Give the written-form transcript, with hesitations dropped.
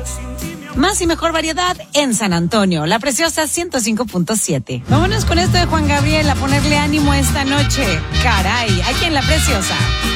Más y mejor variedad en San Antonio, La Preciosa 105.7. Vámonos con esto de Juan Gabriel a ponerle ánimo esta noche. Caray, aquí en La Preciosa.